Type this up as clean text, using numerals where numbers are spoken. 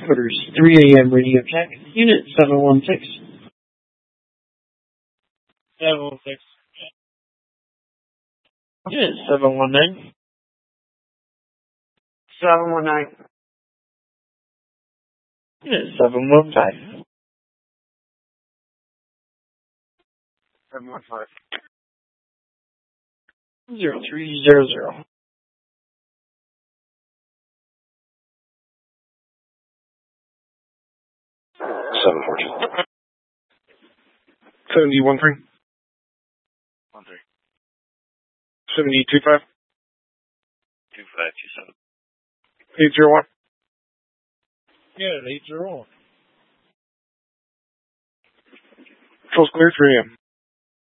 Headquarters, 3 a.m. radio check. Unit 716. 716. Unit 719. 719. Unit 715. 715. 0300. 714. 7013. 13. 7025. 2527. 801. Yeah, 801. Control's clear, 3 a.m.